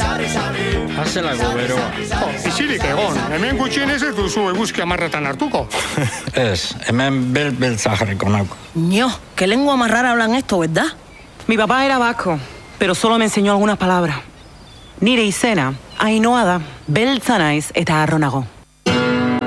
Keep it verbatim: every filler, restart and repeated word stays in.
Azelako beroa. Jo, izirik egon, hemen gutxienez ez duzu eguzki amarratan hartuko. Ez, hemen belt-beltza jarriko nauko. Ño, ¿qué lengua más rara hablan esto, verdad? Mi papá era vasco, pero solo me enseñó algunas palabras. Nire izena, Ainoa da, beltza naiz eta harro nago.